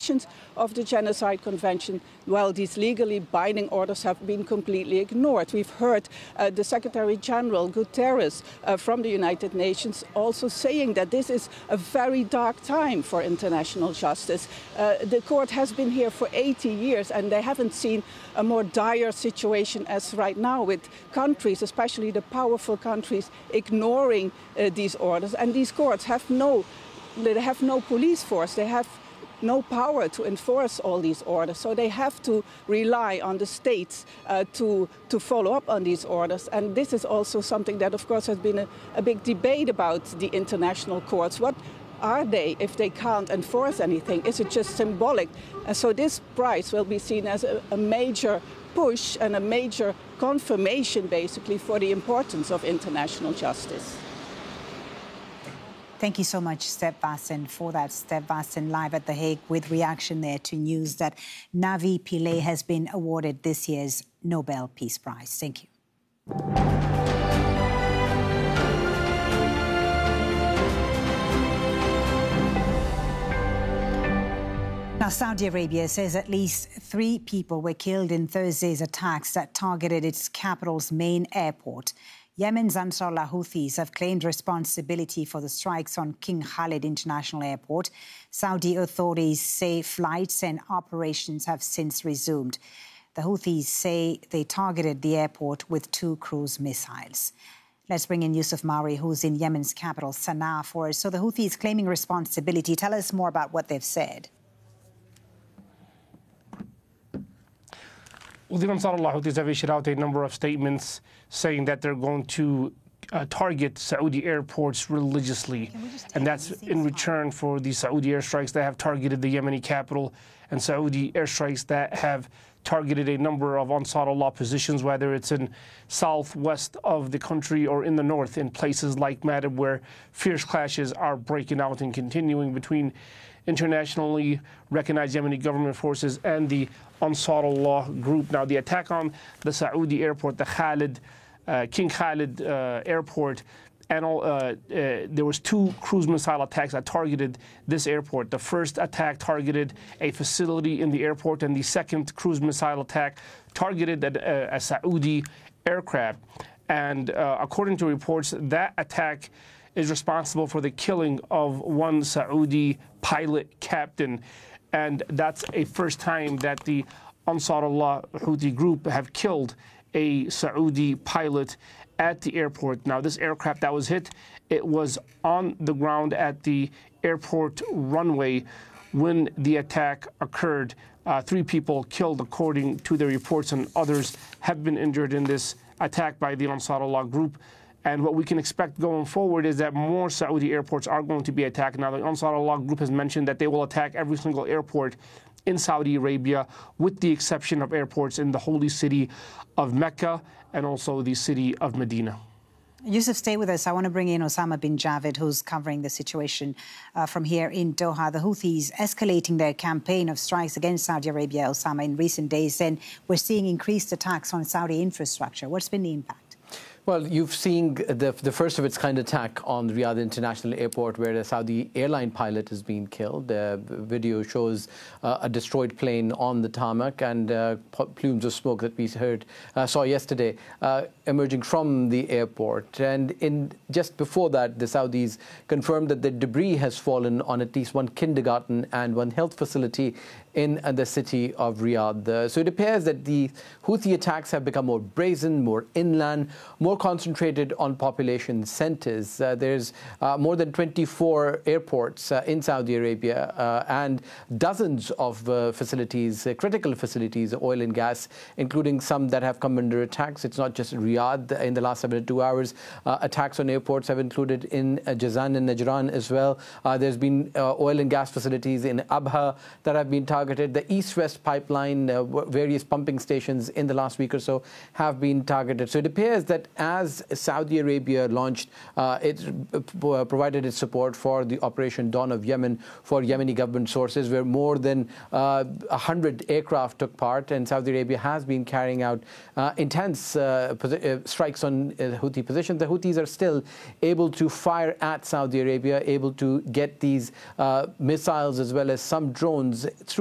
provisions of the Genocide Convention, well, these legally binding orders have been completely ignored. We've heard the Secretary General Guterres from the United Nations also saying that this is a very dark time for international justice. The court has been here for 80 years and they haven't seen a more dire situation as right now, with countries, especially the powerful countries, ignoring these orders. And these courts have no police force. They have no power to enforce all these orders. So they have to rely on the states to follow up on these orders. And this is also something that, of course, has been a big debate about the international courts. What are they if they can't enforce anything? Is it just symbolic? And so this prize will be seen as a major push and a major confirmation, basically, for the importance of international justice. Thank you so much, Steph Vassen, for that. Steph Vassen live at The Hague with reaction there to news that Navi Pillay has been awarded this year's Nobel Peace Prize. Thank you. Now, Saudi Arabia says at least 3 people were killed in Thursday's attacks that targeted its capital's main airport. Yemen's Ansarullah Houthis have claimed responsibility for the strikes on King Khalid International Airport. Saudi authorities say flights and operations have since resumed. The Houthis say they targeted the airport with 2 cruise missiles. Let's bring in Yusuf Mauri, who's in Yemen's capital, Sana'a, for us. So the Houthis claiming responsibility. Tell us more about what they've said. Well, the Ansarullah Houthis have issued out a number of statements saying that they're going to target Saudi airports religiously. And that's in return for the Saudi airstrikes that have targeted the Yemeni capital and Saudi airstrikes that have targeted a number of Ansarullah positions, whether it's in southwest of the country or in the north, in places like Madab, where fierce clashes are breaking out and continuing between internationally recognized Yemeni government forces and the Ansarullah group. Now, the attack on the Saudi airport, the King Khalid airport, and there was 2 cruise missile attacks that targeted this airport. The first attack targeted a facility in the airport, and the second cruise missile attack targeted a Saudi aircraft. And according to reports, that attack is responsible for the killing of 1 Saudi pilot captain. And that's a first time that the Ansarullah Houthi group have killed a Saudi pilot at the airport. Now, this aircraft that was hit, it was on the ground at the airport runway when the attack occurred. 3 people killed, according to the reports, and others have been injured in this attack by the Ansarullah group. And what we can expect going forward is that more Saudi airports are going to be attacked. Now, the Ansarullah group has mentioned that they will attack every single airport in Saudi Arabia, with the exception of airports in the holy city of Mecca and also the city of Medina. Yusuf, stay with us. I want to bring in Osama bin Javed, who's covering the situation from here in Doha. The Houthis escalating their campaign of strikes against Saudi Arabia, Osama, in recent days. And we're seeing increased attacks on Saudi infrastructure. What's been the impact? Well, you've seen the first of its kind attack on Riyadh International Airport, where a Saudi airline pilot has been killed. The video shows a destroyed plane on the tarmac and plumes of smoke that we saw yesterday emerging from the airport. And just before that, the Saudis confirmed that the debris has fallen on at least 1 kindergarten and 1 health facility in the city of Riyadh. So it appears that the Houthi attacks have become more brazen, more inland, more concentrated on population centers. There's more than 24 airports in Saudi Arabia and dozens of facilities, critical facilities, oil and gas, including some that have come under attacks. It's not just Riyadh. In the last 72 hours, attacks on airports have included in Jazan and Najran as well. There's been oil and gas facilities in Abha that have been targeted. The east-west pipeline, various pumping stations in the last week or so have been targeted. So it appears that as Saudi Arabia launched, provided its support for the Operation Dawn of Yemen for Yemeni government sources, where more than 100 aircraft took part, and Saudi Arabia has been carrying out intense strikes on Houthi positions. The Houthis are still able to fire at Saudi Arabia, able to get these missiles as well as some drones through